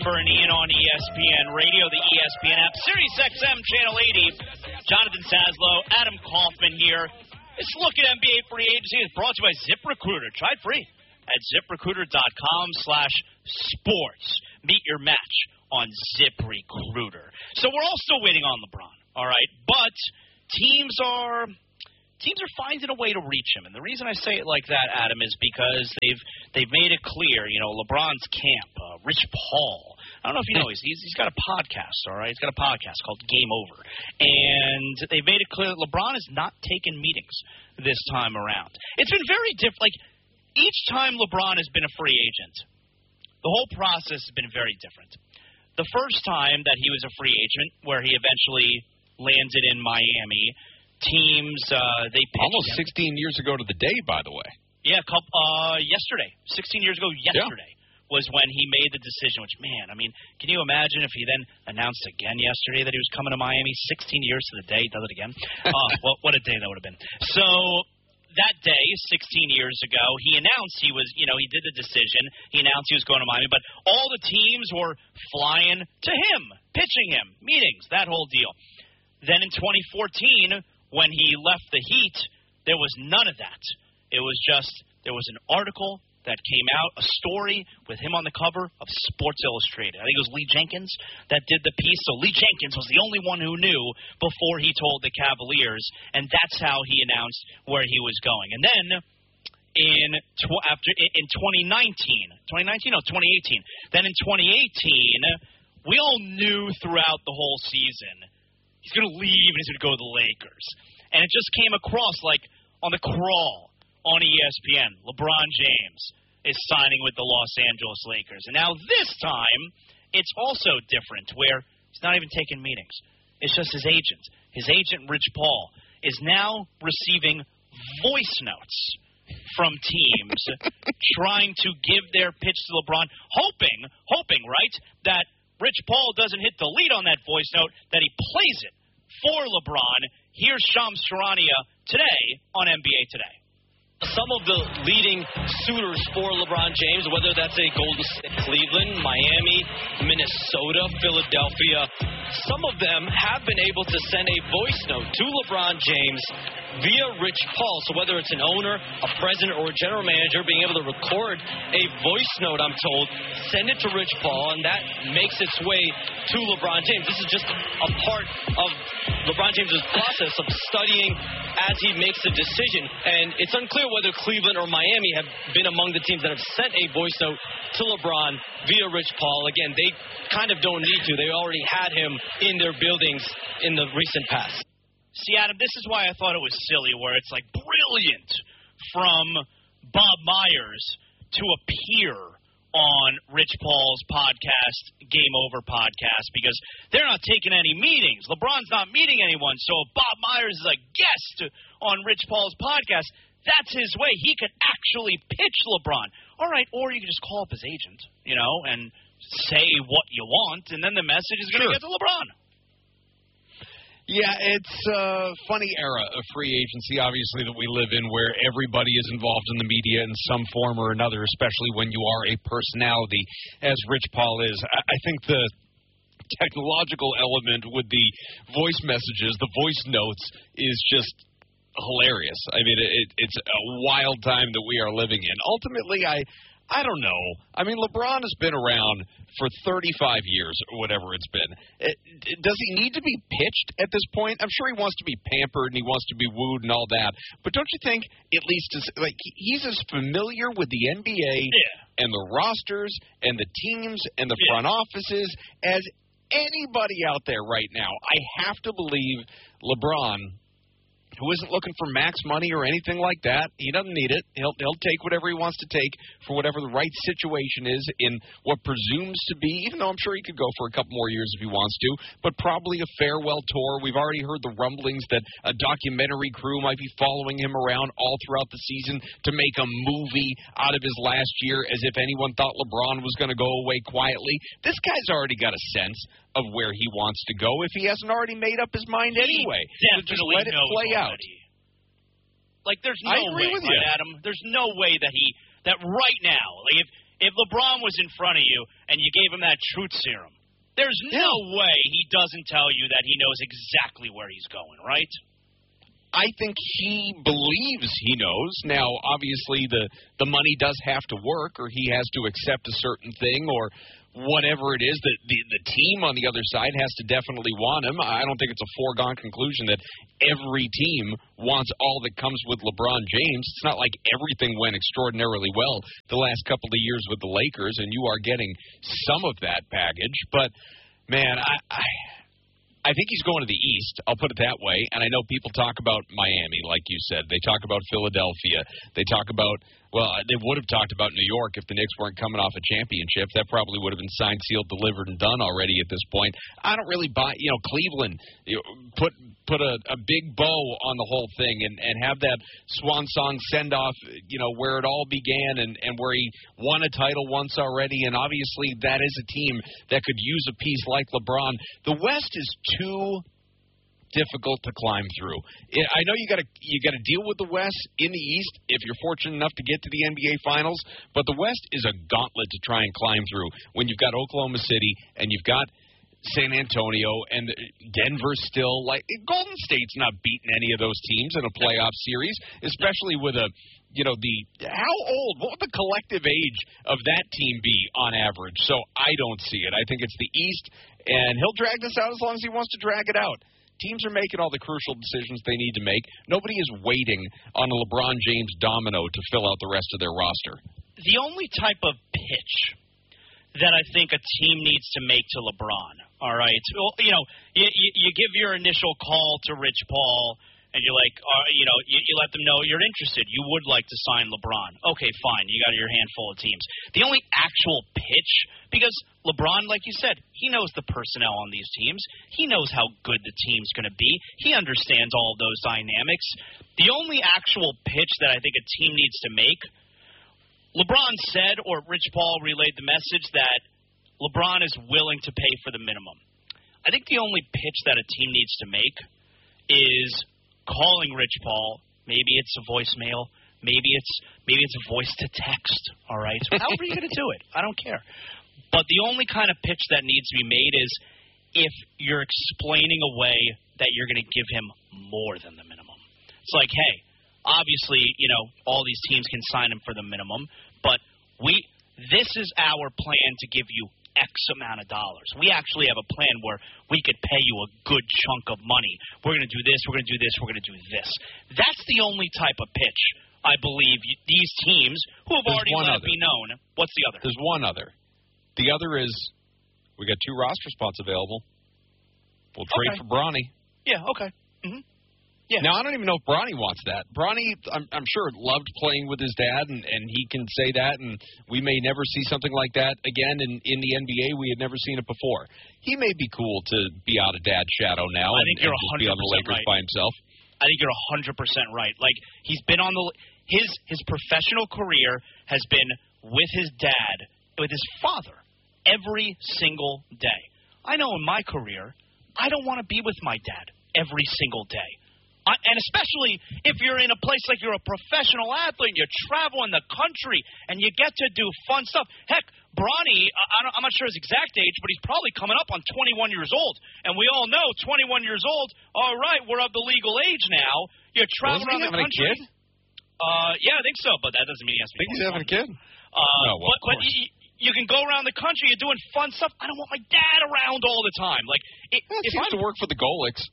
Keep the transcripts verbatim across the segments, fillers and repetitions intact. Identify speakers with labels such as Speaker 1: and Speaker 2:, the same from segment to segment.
Speaker 1: For an Ian on E S P N Radio, the E S P N app, Sirius X M Channel eighty. Jonathan Saslow, Adam Kaufman here. This look at N B A free agency is brought to you by ZipRecruiter. Try it free at ZipRecruiter.com slash sports. Meet your match on ZipRecruiter. So we're all still waiting on LeBron, all right? But teams are... Teams are finding a way to reach him, and the reason I say it like that, Adam, is because they've they've made it clear. You know, LeBron's camp, uh, Rich Paul. I don't know if you know, he's, he's he's got a podcast. All right, he's got a podcast called Game Over, and they've made it clear that LeBron is not taking meetings this time around. It's been very different. Like each time LeBron has been a free agent, the whole process has been very different. The first time that he was a free agent, where he eventually landed in Miami. Teams, uh, they pitched
Speaker 2: almost
Speaker 1: him.
Speaker 2: sixteen years ago to the day, by the way.
Speaker 1: Yeah, couple, uh, yesterday. sixteen years ago yesterday yeah. was when he made the decision, which, man, I mean, can you imagine if he then announced again yesterday that he was coming to Miami? sixteen years to the day, does it again? uh, well, what a day that would have been. So that day, sixteen years ago, he announced he was, you know, he did the decision. He announced he was going to Miami, but all the teams were flying to him, pitching him, meetings, that whole deal. Then in twenty fourteen, when he left the Heat, there was none of that. It was just, there was an article that came out, a story with him on the cover of Sports Illustrated. I think it was Lee Jenkins that did the piece. So Lee Jenkins was the only one who knew before he told the Cavaliers, and that's how he announced where he was going. And then in tw- after in twenty nineteen, twenty nineteen, no, twenty eighteen. Then in twenty eighteen, we all knew throughout the whole season he's going to leave and he's going to go to the Lakers. And it just came across like on the crawl on E S P N. LeBron James is signing with the Los Angeles Lakers. And now this time, it's also different where he's not even taking meetings. It's just his agent. His agent, Rich Paul, is now receiving voice notes from teams trying to give their pitch to LeBron, hoping, hoping, right, that Rich Paul doesn't hit delete on that voice note, that he plays it for LeBron. Here's Shams Charania today on N B A Today.
Speaker 3: Some of the leading suitors for LeBron James, whether that's a Golden State, Cleveland, Miami, Minnesota, Philadelphia, some of them have been able to send a voice note to LeBron James via Rich Paul. So whether it's an owner, a president, or a general manager being able to record a voice note, I'm told, send it to Rich Paul, and that makes its way to LeBron James. This is just a part of LeBron James' process of studying as he makes a decision. And it's unclear whether Cleveland or Miami have been among the teams that have sent a voice note to LeBron via Rich Paul. Again, they kind of don't need to. They already had him in their buildings in the recent past.
Speaker 1: See, Adam, this is why I thought it was silly, where it's like brilliant from Bob Myers to appear on Rich Paul's podcast, Game Over podcast, because they're not taking any meetings. LeBron's not meeting anyone, so if Bob Myers is a guest on Rich Paul's podcast, that's his way. He could actually pitch LeBron. All right, or you can just call up his agent, you know, and say what you want, and then the message is going to
Speaker 2: sure.
Speaker 1: get to LeBron.
Speaker 2: Yeah, it's a funny era of free agency, obviously, that we live in, where everybody is involved in the media in some form or another, especially when you are a personality, as Rich Paul is. I think the technological element with the voice messages, the voice notes, is just hilarious. I mean, it, it's a wild time that we are living in. Ultimately, I... I don't know. I mean, LeBron has been around for thirty-five years or whatever it's been. It, does he need to be pitched at this point? I'm sure he wants to be pampered and he wants to be wooed and all that. But don't you think at least is, like he's as familiar with the N B A
Speaker 1: yeah.
Speaker 2: and the rosters and the teams and the front
Speaker 1: yeah.
Speaker 2: offices as anybody out there right now? I have to believe LeBron, who isn't looking for max money or anything like that. He doesn't need it. He'll he'll take whatever he wants to take for whatever the right situation is in what presumes to be, even though I'm sure he could go for a couple more years if he wants to, but probably a farewell tour. We've already heard the rumblings that a documentary crew might be following him around all throughout the season to make a movie out of his last year, as if anyone thought LeBron was going to go away quietly. This guy's already got a sense of where he wants to go if he hasn't already made up his mind anyway. So just let it play out.
Speaker 1: Like, there's no
Speaker 2: I agree
Speaker 1: way,
Speaker 2: with
Speaker 1: right,
Speaker 2: you.
Speaker 1: Adam? There's no way that he, that right now, like, if if LeBron was in front of you and you gave him that truth serum, there's
Speaker 2: yeah.
Speaker 1: no way he doesn't tell you that he knows exactly where he's going, right?
Speaker 2: I think he believes he knows. Now, obviously, the, the money does have to work, or he has to accept a certain thing, or whatever it is. The, the, the team on the other side has to definitely want him. I don't think it's a foregone conclusion that every team wants all that comes with LeBron James. It's not like everything went extraordinarily well the last couple of years with the Lakers, and you are getting some of that baggage. But, man, I... I I think he's going to the East. I'll put it that way. And I know people talk about Miami, like you said. They talk about Philadelphia. They talk about, well, they would have talked about New York if the Knicks weren't coming off a championship. That probably would have been signed, sealed, delivered, and done already at this point. I don't really buy, you know, Cleveland, you know, put put a, a big bow on the whole thing and, and have that swan song send-off, you know, where it all began and, and where he won a title once already. And obviously that is a team that could use a piece like LeBron. The West is too difficult to climb through. I know you got to you got to deal with the West in the East if you're fortunate enough to get to the N B A Finals, but the West is a gauntlet to try and climb through when you've got Oklahoma City and you've got San Antonio and Denver still. Like Golden State's not beating any of those teams in a playoff series, especially with a you know the how old what would the collective age of that team be on average? So I don't see it. I think it's the East, and he'll drag this out as long as he wants to drag it out. Teams are making all the crucial decisions they need to make. Nobody is waiting on a LeBron James domino to fill out the rest of their roster.
Speaker 1: The only type of pitch that I think a team needs to make to LeBron, all right, well, you know, you, you, you give your initial call to Rich Paul, and you're like, uh, you know, you, you let them know you're interested. You would like to sign LeBron. Okay, fine. You got your handful of teams. The only actual pitch, because LeBron, like you said, he knows the personnel on these teams. He knows how good the team's going to be. He understands all of those dynamics. The only actual pitch that I think a team needs to make, LeBron said, or Rich Paul relayed the message that LeBron is willing to pay for the minimum. I think the only pitch that a team needs to make is calling Rich Paul. Maybe it's a voicemail. Maybe it's maybe it's a voice to text. All right, however are you going to do it? I don't care. But the only kind of pitch that needs to be made is if you're explaining a way that you're going to give him more than the minimum. It's like, hey, obviously, you know, all these teams can sign him for the minimum, but we this is our plan to give you X amount of dollars. We actually have a plan where we could pay you a good chunk of money. We're going to do this, we're going to do this, we're going to do this. That's the only type of pitch I believe these teams who have
Speaker 2: There's
Speaker 1: already let it be known. What's the other?
Speaker 2: There's one other. The other is we got two roster spots available. We'll trade
Speaker 1: okay.
Speaker 2: for Bronny.
Speaker 1: Yeah, okay. Mm-hmm. Yeah.
Speaker 2: Now, I don't even know if Bronny wants that. Bronny, I'm, I'm sure, loved playing with his dad, and, and he can say that, and we may never see something like that again in, in the N B A. We had never seen it before. He may be cool to be out of Dad's shadow now
Speaker 1: I
Speaker 2: and,
Speaker 1: think you're
Speaker 2: and just be on the Lakers
Speaker 1: right.
Speaker 2: by himself.
Speaker 1: I think you're one hundred percent right. Like, he's been on the – his his professional career has been with his dad, with his father, every single day. I know in my career, I don't want to be with my dad every single day. Uh, and especially if you're in a place like you're a professional athlete and you travel in the country and you get to do fun stuff. Heck, Bronny, I don't, I'm not sure his exact age, but he's probably coming up on twenty-one years old. And we all know twenty-one years old, all right, we're of the legal age now. You're traveling
Speaker 2: Wasn't he
Speaker 1: around the
Speaker 2: having
Speaker 1: country.
Speaker 2: A kid?
Speaker 1: Uh, yeah, I think so, but that doesn't mean he has to be.
Speaker 2: I think he's having a kid.
Speaker 1: Uh,
Speaker 2: no, well,
Speaker 1: but but you, you can go around the country, you're doing fun stuff. I don't want my dad around all the time. Like, it,
Speaker 2: That
Speaker 1: if
Speaker 2: seems
Speaker 1: I'm,
Speaker 2: to work for the Golics.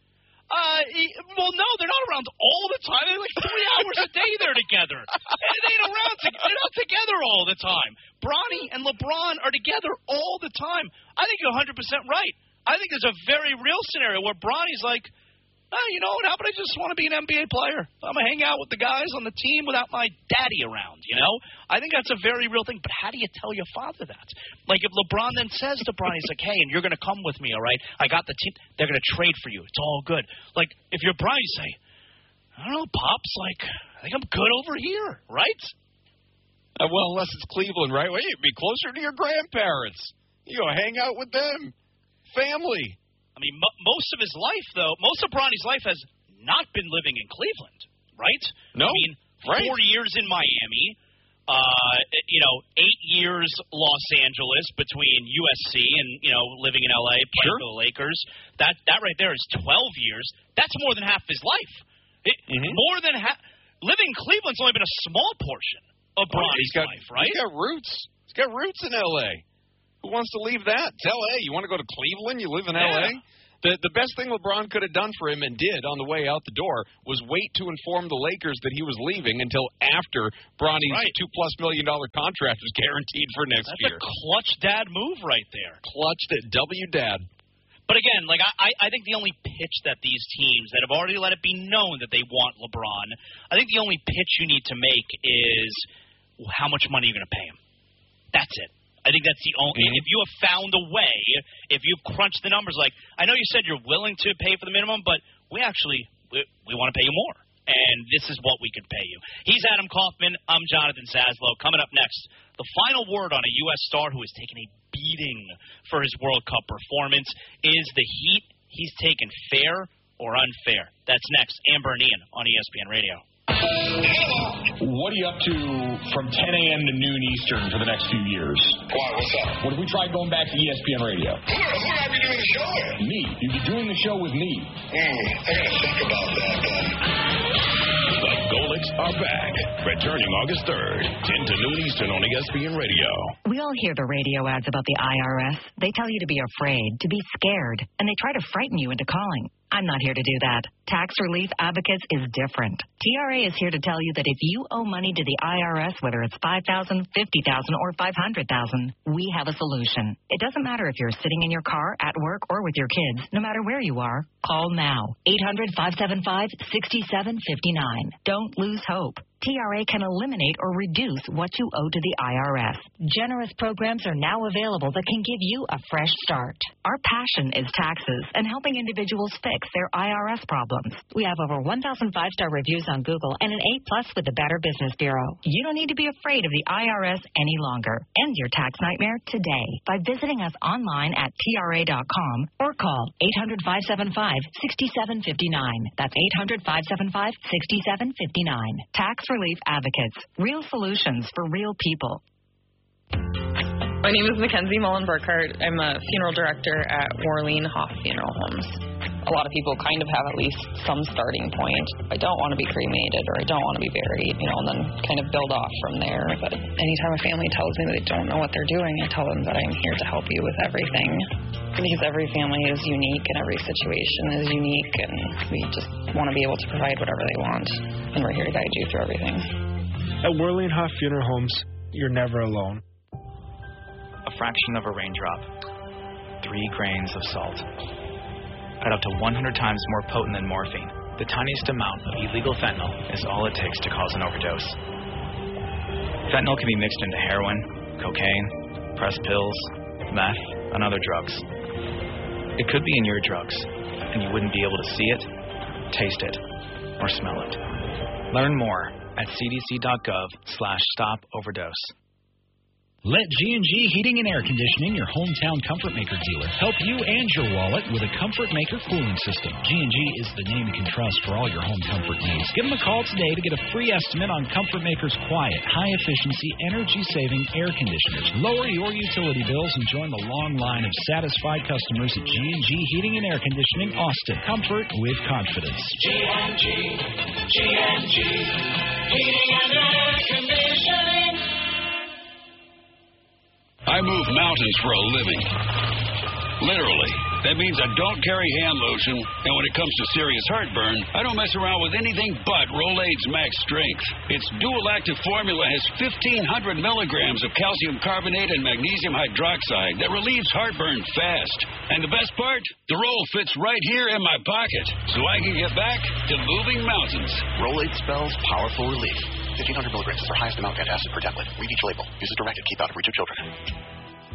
Speaker 1: Uh, well, no, they're not around all the time. They're like three hours a day they're together. And they ain't around. To, they're not together all the time. Bronny and LeBron are together all the time. I think you're one hundred percent right. I think there's a very real scenario where Bronny's like, oh, you know what, how about I just want to be an N B A player? I'm going to hang out with the guys on the team without my daddy around, you know? I think that's a very real thing. But how do you tell your father that? Like if LeBron then says to Bronny, he's like, hey, and you're going to come with me, all right? I got the team. They're going to trade for you. It's all good. Like if you're Bronny, you say, I don't know, Pops, like I think I'm good over here, right?
Speaker 2: Uh, well, unless it's Cleveland, right? Well, you'd be closer to your grandparents. You go hang out with them. Family.
Speaker 1: I mean, m- most of his life, though, most of Bronny's life has not been living in Cleveland, right?
Speaker 2: No,
Speaker 1: I mean,
Speaker 2: right.
Speaker 1: four years in Miami, Uh, you know, eight years Los Angeles between U S C and, you know, living in L A, playing
Speaker 2: sure.
Speaker 1: for the Lakers. That that right there is twelve years. That's more than half his life. It, mm-hmm. More than half. Living in Cleveland's only been a small portion of Bronny's
Speaker 2: got,
Speaker 1: life, right?
Speaker 2: He's got roots. He's got roots in L A. Who wants to leave that? It's L A. You want to go to Cleveland? You live in
Speaker 1: yeah.
Speaker 2: L A? The the best thing LeBron could have done for him and did on the way out the door was wait to inform the Lakers that he was leaving until after Bronny's
Speaker 1: right.
Speaker 2: two-plus million dollar contract was guaranteed for next
Speaker 1: That's
Speaker 2: year.
Speaker 1: That's a clutch dad move right there.
Speaker 2: Clutched it. W dad.
Speaker 1: But again, like I, I think the only pitch that these teams that have already let it be known that they want LeBron, I think the only pitch you need to make is how much money you're going to pay him. That's it. I think that's the only. Mm-hmm. If you have found a way, if you've crunched the numbers, like I know you said you're willing to pay for the minimum, but we actually we, we want to pay you more, and this is what we could pay you. He's Adam Kaufman. I'm Jonathan Zaslow. Coming up next, the final word on a U S star who has taken a beating for his World Cup performance. Is the heat he's taken fair or unfair? That's next. Amber and Ian on E S P N Radio.
Speaker 4: What are you up to from ten a.m. to noon Eastern for the next few years?
Speaker 5: Why? What's up?
Speaker 4: What if we tried going back to E S P N Radio?
Speaker 5: Who, who would I be doing the show with?
Speaker 4: Me. You'd be doing the show with me.
Speaker 5: Hmm, I gotta think about that then.
Speaker 6: The Golics are back. Returning August third, ten to noon Eastern on E S P N Radio.
Speaker 7: We all hear the radio ads about the I R S. They tell you to be afraid, to be scared, and they try to frighten you into calling. I'm not here to do that. Tax Relief Advocates is different. T R A is here to tell you that if you owe money to the I R S, whether it's five thousand dollars, fifty thousand dollars, or five hundred thousand dollars, we have a solution. It doesn't matter if you're sitting in your car, at work, or with your kids. No matter where you are, call now. eight hundred, five seven five, six seven five nine. Don't lose hope. T R A can eliminate or reduce what you owe to the I R S. Generous programs are now available that can give you a fresh start. Our passion is taxes and helping individuals fix their I R S problems. We have over one thousand five-star reviews on Google and an A plus with the Better Business Bureau. You don't need to be afraid of the I R S any longer. End your tax nightmare today by visiting us online at T R A dot com or call eight hundred, five seven five, six seven five nine. That's eight hundred, five seven five, six seven five nine. Tax Relief Advocates. Real solutions for real people.
Speaker 8: My name is Mackenzie Mullen-Burkhart. I'm a funeral director at Warleen Hoff Funeral Homes. A lot of people kind of have at least some starting point. I don't want to be cremated or I don't want to be buried, you know, and then kind of build off from there. But anytime a family tells me they don't know what they're doing, I tell them that I'm here to help you with everything. Because every family is unique and every situation is unique, and we just want to be able to provide whatever they want. And we're here to guide you through everything.
Speaker 9: At Warleen Hoff Funeral Homes, you're never alone.
Speaker 10: A fraction of a raindrop, three grains of salt, at up to one hundred times more potent than morphine. The tiniest amount of illegal fentanyl is all it takes to cause an overdose. Fentanyl can be mixed into heroin, cocaine, pressed pills, meth, and other drugs. It could be in your drugs, and you wouldn't be able to see it, taste it, or smell it. Learn more at c d c dot gov slash stop overdose.
Speaker 11: Let G and G Heating and Air Conditioning, your hometown Comfort Maker dealer, help you and your wallet with a Comfort Maker cooling system. G and G is the name you can trust for all your home comfort needs. Give them a call today to get a free estimate on Comfort Maker's quiet, high-efficiency, energy-saving air conditioners. Lower your utility bills and join the long line of satisfied customers at G and G Heating and Air Conditioning, Austin. Comfort with confidence.
Speaker 12: G and G, G and G Heating and Air Conditioning.
Speaker 13: I move mountains for a living. Literally. That means I don't carry hand lotion, and when it comes to serious heartburn, I don't mess around with anything but Rolaids Max Strength. Its dual-active formula has fifteen hundred milligrams of calcium carbonate and magnesium hydroxide that relieves heartburn fast. And the best part? The roll fits right here in my pocket, so I can get back to moving mountains.
Speaker 14: Rolaids spells powerful relief. fifteen hundred milligrams is our highest amount of antacid per tablet. Read each label. Use as directed. Keep out of reach of children.